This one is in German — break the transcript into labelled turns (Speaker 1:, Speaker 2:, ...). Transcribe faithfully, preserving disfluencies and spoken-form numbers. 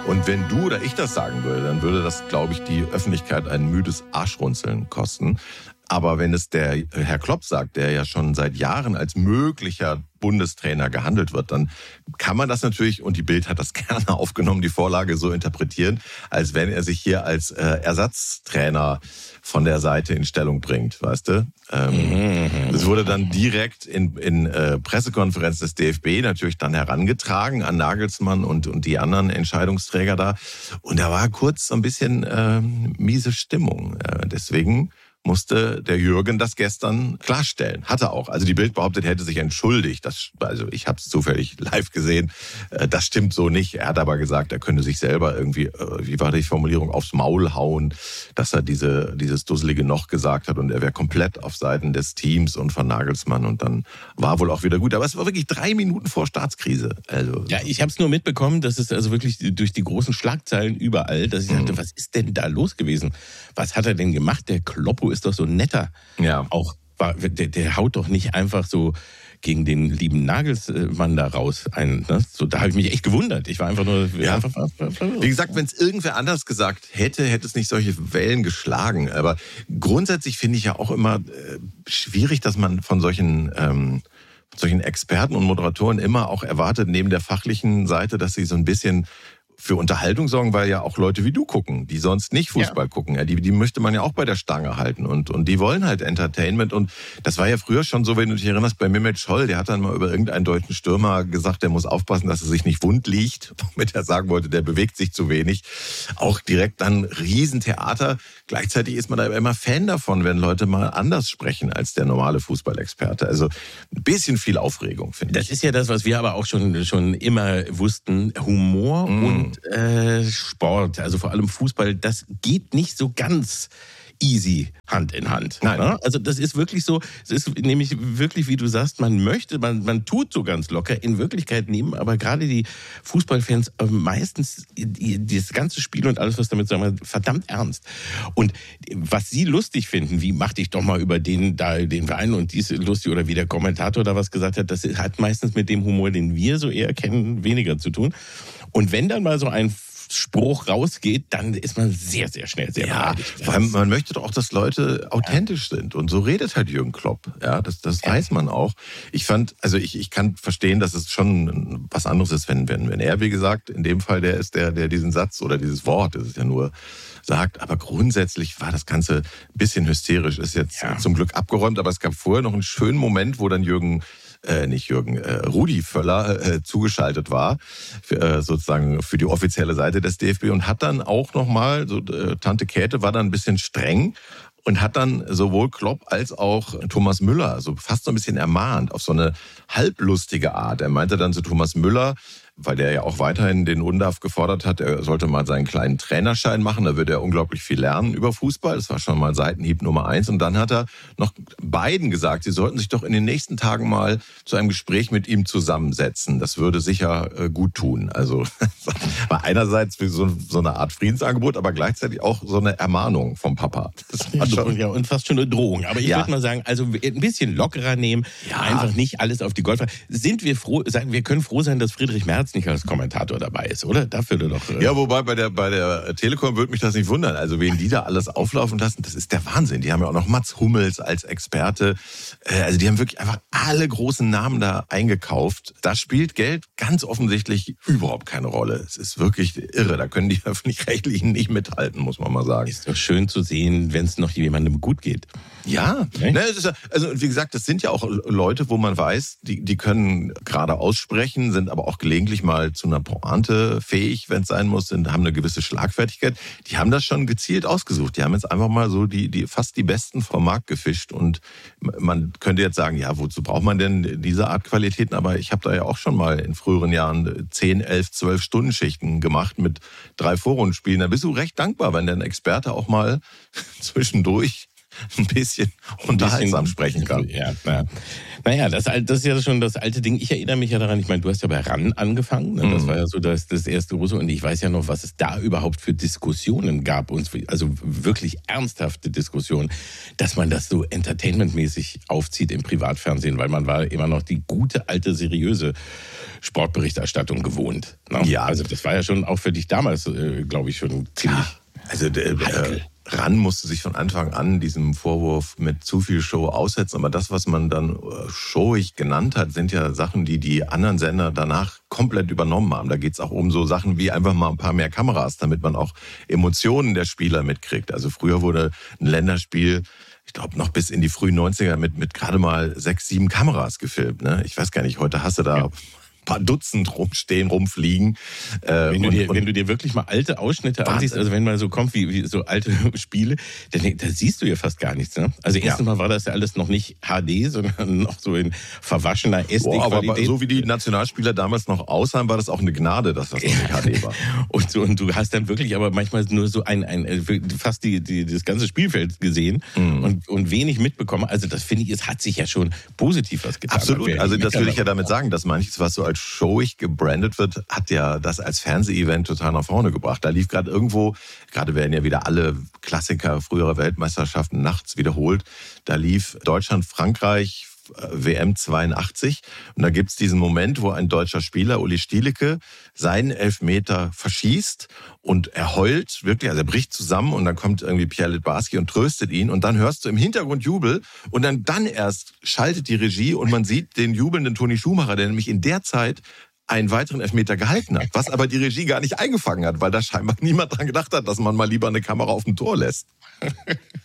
Speaker 1: Und wenn du oder ich das sagen würde, dann würde das, glaube ich, die Öffentlichkeit ein müdes Arschrunzeln kosten. Aber wenn es der Herr Klopp sagt, der ja schon seit Jahren als möglicher Bundestrainer gehandelt wird, dann kann man das natürlich, und die Bild hat das gerne aufgenommen, die Vorlage so interpretieren, als wenn er sich hier als äh, Ersatztrainer von der Seite in Stellung bringt, weißt du? Ähm, das wurde dann direkt in, in äh, Pressekonferenz des D F B natürlich dann herangetragen an Nagelsmann und, und die anderen Entscheidungsträger da. Und da war kurz so ein bisschen äh, miese Stimmung. Äh, deswegen musste der Jürgen das gestern klarstellen. Hat er auch. Also die Bild behauptet, er hätte sich entschuldigt. Das, also ich habe es zufällig live gesehen. Das stimmt so nicht. Er hat aber gesagt, er könnte sich selber irgendwie, wie war die Formulierung, aufs Maul hauen, dass er diese dieses dusselige noch gesagt hat und er wäre komplett auf Seiten des Teams und von Nagelsmann und dann war wohl auch wieder gut. Aber es war wirklich drei Minuten vor Staatskrise. Also
Speaker 2: ja, ich habe es nur mitbekommen, dass es also wirklich durch die großen Schlagzeilen überall, dass ich dachte, mhm. was ist denn da los gewesen? Was hat er denn gemacht? Der Kloppo ist doch so netter.
Speaker 1: Ja.
Speaker 2: Auch war, der, der haut doch nicht einfach so gegen den lieben Nagelsmann da raus ein. Ne? So, da habe ich mich echt gewundert. Ich war einfach nur
Speaker 1: ja.
Speaker 2: einfach verwirrt.
Speaker 1: Wie gesagt, wenn es irgendwer anders gesagt hätte, hätte es nicht solche Wellen geschlagen. Aber grundsätzlich finde ich ja auch immer äh, schwierig, dass man von solchen ähm, solchen Experten und Moderatoren immer auch erwartet, neben der fachlichen Seite, dass sie so ein bisschen für Unterhaltung sorgen, weil ja auch Leute wie du gucken, die sonst nicht Fußball ja. gucken. Ja, die, die möchte man ja auch bei der Stange halten und, und die wollen halt Entertainment und das war ja früher schon so, wenn du dich erinnerst, bei Mehmet Scholl, der hat dann mal über irgendeinen deutschen Stürmer gesagt, der muss aufpassen, dass er sich nicht wund liegt, womit er sagen wollte, der bewegt sich zu wenig. Auch direkt dann Riesentheater. Gleichzeitig ist man da immer Fan davon, wenn Leute mal anders sprechen als der normale Fußballexperte. Also ein bisschen viel Aufregung, finde ich.
Speaker 2: Das ist ja das, was wir aber auch schon, schon immer wussten. Humor mm. und Äh, Sport, also vor allem Fußball, das geht nicht so ganz easy Hand in Hand.
Speaker 1: Nein.
Speaker 2: Ne? Also das ist wirklich so, es ist nämlich wirklich, wie du sagst, man möchte, man, man tut so ganz locker, in Wirklichkeit nehmen aber gerade die Fußballfans meistens das ganze Spiel und alles, was damit sagen, verdammt ernst. Und was sie lustig finden, wie mach dich doch mal über den da den Verein und dies lustig oder wie der Kommentator da was gesagt hat, das hat meistens mit dem Humor, den wir so eher kennen, weniger zu tun. Und wenn dann mal so ein Spruch rausgeht, dann ist man sehr, sehr schnell sehr
Speaker 1: ja,
Speaker 2: beleidigt.
Speaker 1: Vor allem, man möchte doch auch, dass Leute authentisch ja. sind. Und so redet halt Jürgen Klopp. Ja, das, das ja. weiß man auch. Ich fand, also ich, ich kann verstehen, dass es schon was anderes ist, wenn, wenn, wenn er, wie gesagt, in dem Fall der ist, der, der diesen Satz oder dieses Wort, das ist ja nur sagt. Aber grundsätzlich war das Ganze ein bisschen hysterisch. Ist jetzt ja. zum Glück abgeräumt, aber es gab vorher noch einen schönen Moment, wo dann Jürgen Äh, nicht Jürgen, äh, Rudi Völler äh, zugeschaltet war, für, äh, sozusagen für die offizielle Seite des D F B und hat dann auch nochmal, so, äh, Tante Käthe war dann ein bisschen streng und hat dann sowohl Klopp als auch Thomas Müller so fast so ein bisschen ermahnt, auf so eine halblustige Art. Er meinte dann zu Thomas Müller, weil der ja auch weiterhin den U N D A F gefordert hat, er sollte mal seinen kleinen Trainerschein machen, da würde er unglaublich viel lernen über Fußball. Das war schon mal Seitenhieb Nummer eins. Und dann hat er noch beiden gesagt, sie sollten sich doch in den nächsten Tagen mal zu einem Gespräch mit ihm zusammensetzen. Das würde sicher äh, gut tun. Also war einerseits so, so eine Art Friedensangebot, aber gleichzeitig auch so eine Ermahnung vom Papa.
Speaker 2: Das war schon, ja, und fast schon eine Drohung. Aber ich ja. würde mal sagen, also ein bisschen lockerer nehmen, ja. einfach nicht alles auf die Goldwaage. Sind wir froh, sagen wir können froh sein, dass Friedrich Merz nicht als Kommentator dabei ist, oder? Dafür doch. Äh
Speaker 1: ja, wobei bei der bei der Telekom würde mich das nicht wundern. Also wen die da alles auflaufen lassen, das ist der Wahnsinn. Die haben ja auch noch Mats Hummels als Experte. Äh, also die haben wirklich einfach alle großen Namen da eingekauft. Da spielt Geld ganz offensichtlich überhaupt keine Rolle. Es ist wirklich irre. Da können die Öffentlich-Rechtlichen nicht mithalten, muss man mal sagen.
Speaker 2: Ist doch schön zu sehen, wenn es noch jemandem gut geht.
Speaker 1: Ja, ne, es ist ja, also wie gesagt, das sind ja auch Leute, wo man weiß, die die können gerade aussprechen, sind aber auch gelegentlich mal zu einer Pointe fähig, wenn es sein muss, sind, haben eine gewisse Schlagfertigkeit. Die haben das schon gezielt ausgesucht. Die haben jetzt einfach mal so die die fast die Besten vom Markt gefischt und man könnte jetzt sagen, ja, wozu braucht man denn diese Art Qualitäten? Aber ich habe da ja auch schon mal in früheren Jahren zehn, elf, zwölf Stunden Schichten gemacht mit drei Vorrundenspielen. Da bist du recht dankbar, wenn der Experte auch mal zwischendurch ein bisschen unterhaltsam sprechen kann.
Speaker 2: Ja, na, naja, das, das ist ja schon das alte Ding. Ich erinnere mich ja daran, ich meine, du hast ja bei RAN angefangen. Ne? Das war ja so das, das erste große. Und ich weiß ja noch, was es da überhaupt für Diskussionen gab. Also wirklich ernsthafte Diskussionen, dass man das so entertainmentmäßig aufzieht im Privatfernsehen, weil man war immer noch die gute, alte, seriöse Sportberichterstattung gewohnt. Ne? Ja. Also das war ja schon auch für dich damals, äh, glaube ich, schon ziemlich
Speaker 1: ja. Also der, äh, RAN musste sich von Anfang an diesem Vorwurf mit zu viel Show aussetzen. Aber das, was man dann showig genannt hat, sind ja Sachen, die die anderen Sender danach komplett übernommen haben. Da geht es auch um so Sachen wie einfach mal ein paar mehr Kameras, damit man auch Emotionen der Spieler mitkriegt. Also früher wurde ein Länderspiel, ich glaube, noch bis in die frühen neunziger mit, mit gerade mal sechs, sieben Kameras gefilmt. Ne? Ich weiß gar nicht, heute hast du da... Ja. paar Dutzend rumstehen, rumfliegen.
Speaker 2: Äh, wenn, du dir, und, wenn du dir wirklich mal alte Ausschnitte Wahnsinn. ansiehst, also wenn mal so kommt wie, wie so alte Spiele, dann da siehst du ja fast gar nichts. Ne? Also erstens ja. mal war das ja alles noch nicht H D, sondern noch so in verwaschener S D-Qualität.
Speaker 1: Aber so wie die Nationalspieler damals noch aussahen, war das auch eine Gnade, dass das noch nicht H D war.
Speaker 2: und, so, und du hast dann wirklich aber manchmal nur so ein, ein fast die, die, das ganze Spielfeld gesehen mhm. und, und wenig mitbekommen. Also das finde ich, es hat sich ja schon positiv was getan.
Speaker 1: Absolut, also das will ich ja damit sagen, dass manches, was so als showig gebrandet wird, hat ja das als Fernseh-Event total nach vorne gebracht. Da lief gerade irgendwo, gerade werden ja wieder alle Klassiker früherer Weltmeisterschaften nachts wiederholt, da lief Deutschland, Frankreich, W M zweiundachtzig und da gibt's diesen Moment, wo ein deutscher Spieler, Uli Stieleke, seinen Elfmeter verschießt und er heult wirklich, also er bricht zusammen und dann kommt irgendwie Pierre Littbarski und tröstet ihn und dann hörst du im Hintergrund Jubel und dann, dann erst schaltet die Regie und man sieht den jubelnden Toni Schumacher, der nämlich in der Zeit einen weiteren Elfmeter gehalten hat, was aber die Regie gar nicht eingefangen hat, weil da scheinbar niemand dran gedacht hat, dass man mal lieber eine Kamera auf dem Tor lässt.